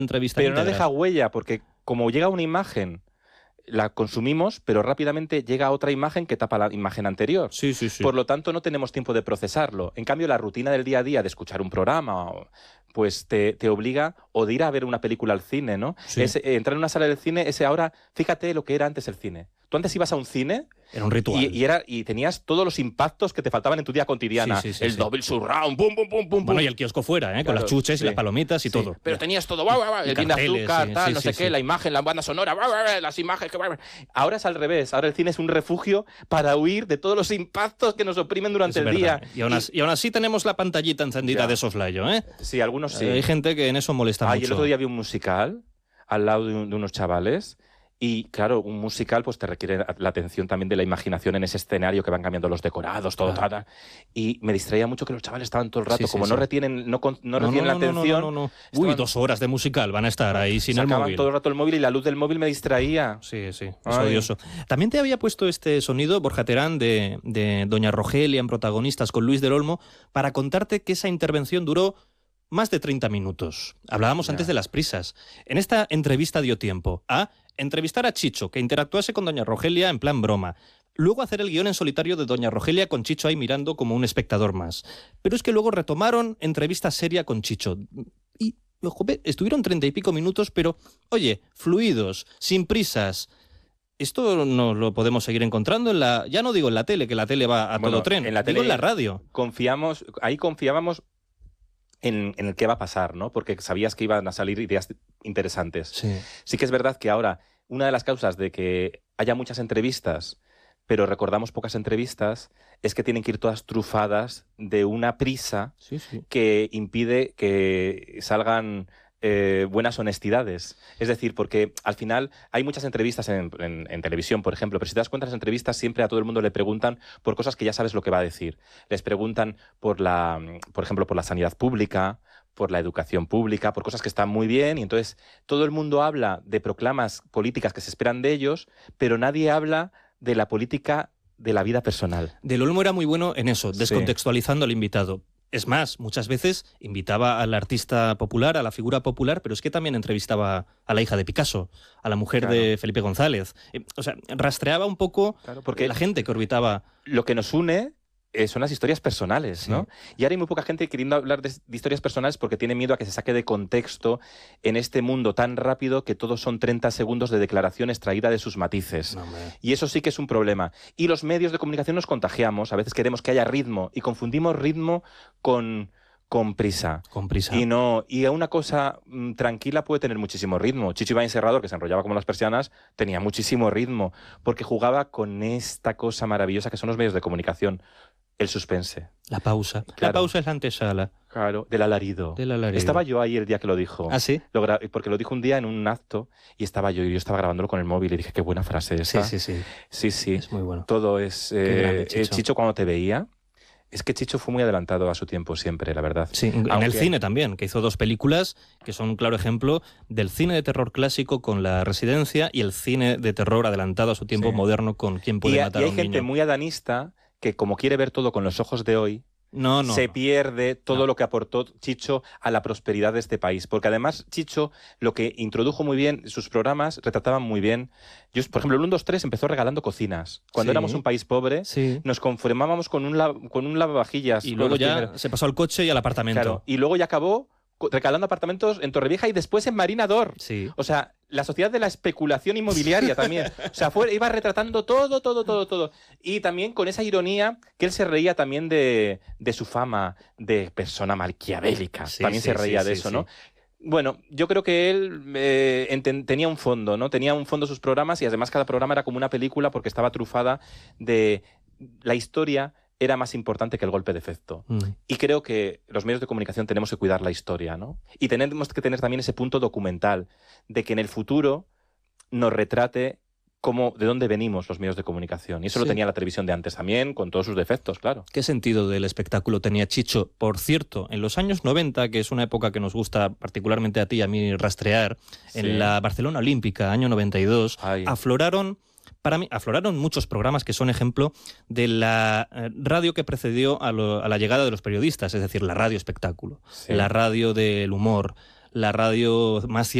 entrevista Pero no íntegra. deja huella, porque como llega una imagen, la consumimos, pero rápidamente llega otra imagen que tapa la imagen anterior. Sí, sí, sí. Por lo tanto, no tenemos tiempo de procesarlo. En cambio, la rutina del día a día de escuchar un programa, pues te obliga, o de ir a ver una película al cine, ¿no? Sí. Entrar en una sala del cine, ahora, fíjate lo que era antes el cine. Tú antes ibas a un cine Era un ritual. y tenías todos los impactos que te faltaban en tu vida cotidiana. Sí, sí, sí, el sí. Dolby Surround, pum, pum, pum, pum. Bueno, pum. y el kiosco fuera, con Claro, las chuches sí. y las palomitas y Sí, todo. pero tenías todo, guau, guau, Y el vin de carteles, azúcar, sí, tal, sí, no sí, sé qué, sí. la imagen, la banda sonora, guau, guau, las imágenes. Ahora es al revés. Ahora el cine es un refugio para huir de todos los impactos que nos oprimen durante Es el verdad. día. Y aún así tenemos la pantallita encendida Ya. de soslayo, ¿eh? Sí, algunos sí. Hay gente que en eso molesta El mucho. otro día vi un musical al lado de unos chavales. Y claro, un musical pues te requiere la atención también de la imaginación en ese escenario que van cambiando los decorados, todo, Claro. tal. Y me distraía mucho que los chavales estaban todo el rato, Sí, sí, como sí. no retienen, no retienen la atención. No. Uy, estaban- 2 horas de musical van a estar ahí sin el sacaban móvil. todo el rato el móvil y la luz del móvil me distraía. Sí, sí, es Ay. odioso. También te había puesto este sonido, Borja Terán, de Doña Rogelia en Protagonistas con Luis del Olmo, para contarte que esa intervención duró más de 30 minutos. Hablábamos Ya. antes de las prisas. En esta entrevista dio tiempo a entrevistar a Chicho, que interactuase con Doña Rogelia en plan broma. Luego hacer el guión en solitario de Doña Rogelia con Chicho ahí mirando como un espectador más. Pero es que luego retomaron entrevista seria con Chicho. Y, jope, estuvieron 30 y pico minutos, pero, oye, fluidos, sin prisas. Esto no lo podemos seguir encontrando en la... Ya no digo en la tele, que la tele va a Bueno, todo tren. en la Digo tele en la radio. Ahí confiábamos en el qué va a pasar, ¿no? Porque sabías que iban a salir ideas interesantes. Sí. Sí que es verdad que ahora una de las causas de que haya muchas entrevistas, pero recordamos pocas entrevistas, es que tienen que ir todas trufadas de una prisa Sí, sí. que impide que salgan buenas honestidades. Es decir, porque al final hay muchas entrevistas en televisión, por ejemplo, pero si te das cuenta, las entrevistas siempre a todo el mundo le preguntan por cosas que ya sabes lo que va a decir. Les preguntan por ejemplo, por la sanidad pública, por la educación pública, por cosas que están muy bien, y entonces todo el mundo habla de proclamas políticas que se esperan de ellos, pero nadie habla de la política de la vida personal. Del Olmo era muy bueno en eso, Sí. descontextualizando al invitado. Es más, muchas veces invitaba al artista popular, a la figura popular, pero es que también entrevistaba a la hija de Picasso, a la mujer Claro. de Felipe González. O sea, rastreaba un poco Claro, porque la gente que orbitaba. lo que nos une son las historias personales, Sí. ¿no? Y ahora hay muy poca gente queriendo hablar de historias personales porque tiene miedo a que se saque de contexto en este mundo tan rápido que todos son 30 segundos de declaración extraída de sus matices. No, hombre. Y eso sí que es un problema. Y los medios de comunicación nos contagiamos. A veces queremos que haya ritmo y confundimos ritmo con prisa. Con prisa. Y una cosa tranquila puede tener muchísimo ritmo. Chicho Ibáñez Serrador, que se enrollaba como las persianas, tenía muchísimo ritmo porque jugaba con esta cosa maravillosa que son los medios de comunicación. El suspense. La pausa. Claro. La pausa es la antesala. Claro, del alarido. Del alarido. Estaba yo ahí el día que lo dijo. ¿Ah, sí? Porque lo dijo un día en un acto y yo estaba grabándolo con el móvil y dije, qué buena frase esa. Sí, sí, sí. Sí, sí. Es muy bueno. Todo es... Qué grande, Chicho. Chicho cuando te veía... Es que Chicho fue muy adelantado a su tiempo siempre, la verdad. Sí, en Aunque- el cine también, que hizo 2 películas que son un claro ejemplo del cine de terror clásico con La Residencia y el cine de terror adelantado a su tiempo Sí. moderno con ¿Quién puede Y matar a hay un gente niño? muy adanista que como quiere ver todo con los ojos de hoy, No. se pierde todo No. lo que aportó Chicho a la prosperidad de este país. Porque además Chicho lo que introdujo muy bien, sus programas retrataban muy bien. Por ejemplo, el 1, 2, 3 empezó regalando cocinas. Cuando Sí. éramos un país pobre, Sí. nos conformábamos con un lavavajillas. Y con luego los ya primeros. se pasó al coche y al apartamento. Claro, y luego ya acabó regalando apartamentos en Torrevieja y después en Marina d'Or. Sí. O sea, la sociedad de la especulación inmobiliaria también. O sea, iba retratando todo. Y también con esa ironía que él se reía también de su fama de persona maquiavélica. Sí, también sí, se reía sí, de sí, eso, sí. ¿no? Bueno, yo creo que él tenía un fondo, ¿no? Tenía un fondo sus programas y además cada programa era como una película porque estaba trufada de la historia. Era más importante que el golpe de efecto. Y creo que los medios de comunicación tenemos que cuidar la historia, ¿no? Y tenemos que tener también ese punto documental de que en el futuro nos retrate de dónde venimos los medios de comunicación. Y eso Sí. lo tenía la televisión de antes también, con todos sus defectos, claro. ¿Qué sentido del espectáculo tenía Chicho? Por cierto, en los años 90, que es una época que nos gusta particularmente a ti y a mí rastrear, Sí. en la Barcelona Olímpica, año 92, Ay. afloraron muchos programas que son ejemplo de la radio que precedió a la llegada de los periodistas, es decir, la radio espectáculo, Sí. la radio del humor, la radio más